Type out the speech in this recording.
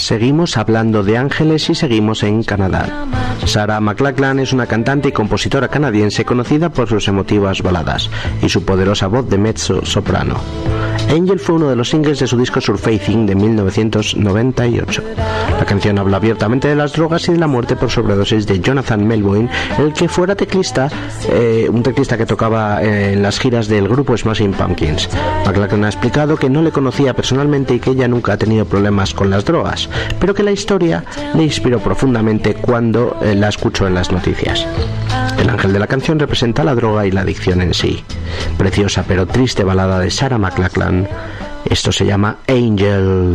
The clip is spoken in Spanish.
Seguimos hablando de ángeles y seguimos en Canadá. Sarah McLachlan es una cantante y compositora canadiense conocida por sus emotivas baladas y su poderosa voz de mezzo-soprano. Angel fue uno de los singles de su disco Surfacing de 1998. La canción habla abiertamente de las drogas y de la muerte por sobredosis de Jonathan Melvoin, el que fuera teclista, un teclista que tocaba en las giras del grupo Smashing Pumpkins. McLachlan ha explicado que no le conocía personalmente y que ella nunca ha tenido problemas con las drogas, pero que la historia le inspiró profundamente cuando la escuchó en las noticias. El ángel de la canción representa la droga y la adicción en sí. Preciosa pero triste balada de Sarah McLachlan. Esto se llama Angel.